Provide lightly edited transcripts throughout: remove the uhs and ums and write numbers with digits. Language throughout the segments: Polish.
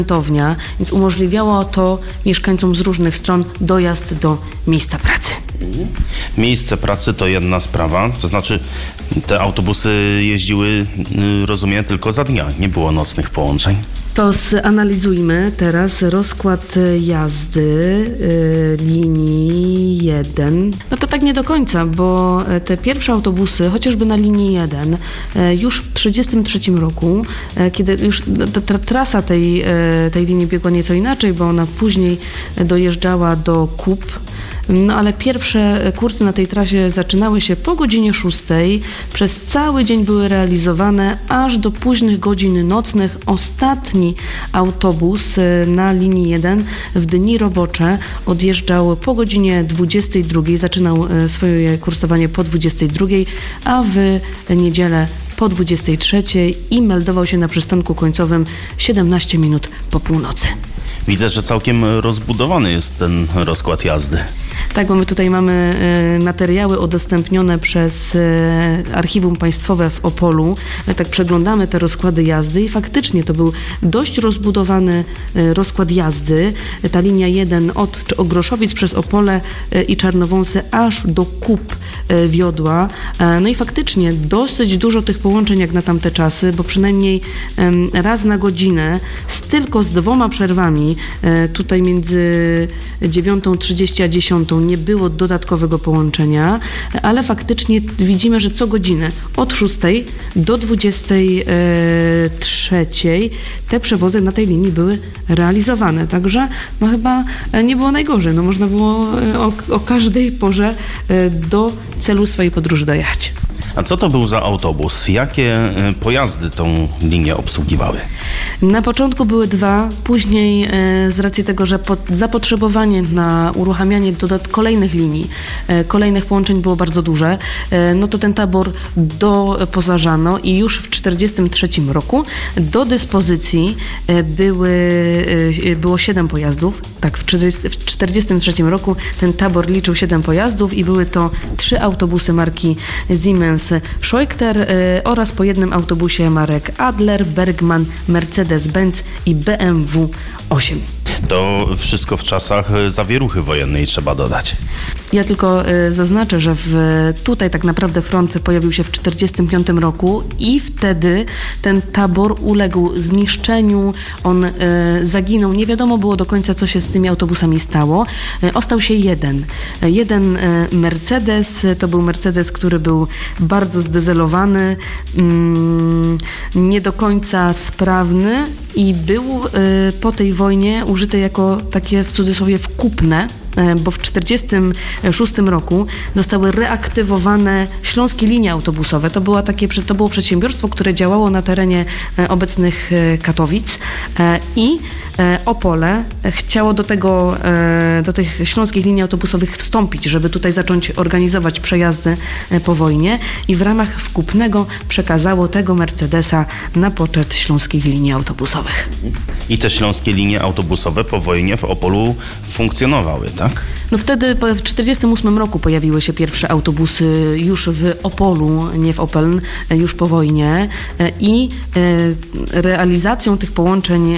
Więc umożliwiało to mieszkańcom z różnych stron dojazd do miejsca pracy. Miejsce pracy to jedna sprawa, to znaczy te autobusy jeździły, rozumiem, tylko za dnia, nie było nocnych połączeń. To zanalizujmy teraz rozkład jazdy linii 1. No to tak nie do końca, bo te pierwsze autobusy, chociażby na linii 1, już w 1933 roku, kiedy już trasa tej linii biegła nieco inaczej, bo ona później dojeżdżała do Kup. No ale pierwsze kursy na tej trasie zaczynały się po godzinie 6. Przez cały dzień były realizowane aż do późnych godzin nocnych. Ostatni autobus na linii 1 w dni robocze odjeżdżał po godzinie 22. Zaczynał swoje kursowanie po 22, a w niedzielę po 23 i meldował się na przystanku końcowym 17 minut po północy. Widzę, że całkiem rozbudowany jest ten rozkład jazdy. Tak, bo my tutaj mamy materiały udostępnione przez Archiwum Państwowe w Opolu. Tak przeglądamy te rozkłady jazdy i faktycznie to był dość rozbudowany rozkład jazdy. Ta linia 1 od Groszowic przez Opole i Czarnowąsy aż do Kup wiodła. No i faktycznie dosyć dużo tych połączeń jak na tamte czasy, bo przynajmniej raz na godzinę tylko z 2 przerwami, tutaj między 9:30 a 10 nie było dodatkowego połączenia, ale faktycznie widzimy, że co godzinę od 6 do 23 te przewozy na tej linii były realizowane. Także no chyba nie było najgorzej. No można było o każdej porze do celu swojej podróży dojechać. A co to był za autobus? Jakie pojazdy tą linię obsługiwały? Na początku były 2, później z racji tego, że zapotrzebowanie na uruchamianie kolejnych linii, kolejnych połączeń było bardzo duże, no to ten tabor doposażano i już w 1943 roku do dyspozycji było 7 pojazdów. Tak, w 1943 roku ten tabor liczył 7 pojazdów i były to 3 autobusy marki Siemens Scheuchter oraz po jednym autobusie marek Adler, Bergmann, Mercedes-Benz i BMW 8. To wszystko w czasach zawieruchy wojennej, trzeba dodać. Ja tylko zaznaczę, że tutaj tak naprawdę front pojawił się w 1945 roku i wtedy ten tabor uległ zniszczeniu, on zaginął. Nie wiadomo było do końca, co się z tymi autobusami stało. Ostał się jeden Mercedes, to był Mercedes, który był bardzo zdezelowany, nie do końca sprawny i był po tej wojnie użyty jako takie w cudzysłowie wkupne, bo w 1946 roku zostały reaktywowane śląskie linie autobusowe. To było przedsiębiorstwo, które działało na terenie obecnych Katowic i Opole chciało do tych śląskich linii autobusowych wstąpić, żeby tutaj zacząć organizować przejazdy po wojnie i w ramach wkupnego przekazało tego Mercedesa na poczet śląskich linii autobusowych. I te śląskie linie autobusowe po wojnie w Opolu funkcjonowały, tak? No wtedy w 1948 roku pojawiły się pierwsze autobusy już w Opolu, nie w Opeln, już po wojnie i realizacją tych połączeń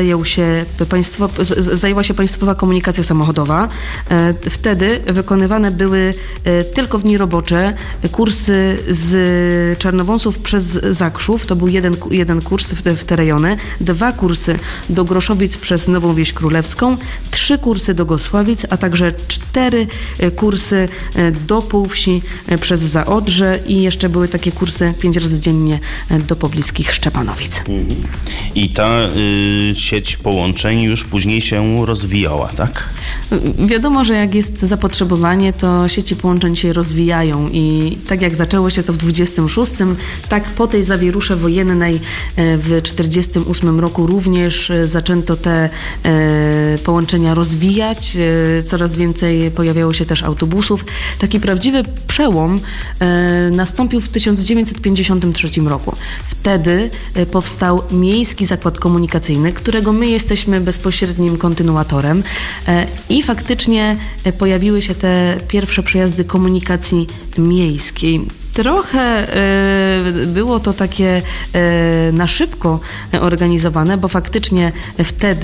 zajęła się Państwowa Komunikacja Samochodowa. Wtedy wykonywane były tylko w dni robocze kursy z Czarnowąsów przez Zakrzów, to był jeden kurs w te rejony, 2 kursy do Groszowic przez Nową Wieś Królewską, 3 kursy do Gosławic, a także 4 kursy do Półwsi przez Zaodrze i jeszcze były takie kursy 5 razy dziennie do pobliskich Szczepanowic. I ta sieć połączeń już później się rozwijała, tak? Wiadomo, że jak jest zapotrzebowanie, to sieci połączeń się rozwijają i tak jak zaczęło się to w 26, tak po tej zawierusze wojennej w 48 roku również zaczęto te połączenia rozwijać. Coraz więcej pojawiało się też autobusów. Taki prawdziwy przełom nastąpił w 1953 roku. Wtedy powstał Miejski Zakład Komunikacyjny, którego my jesteśmy bezpośrednim kontynuatorem i faktycznie pojawiły się te pierwsze przejazdy komunikacji miejskiej. Trochę było to takie na szybko organizowane, bo faktycznie wtedy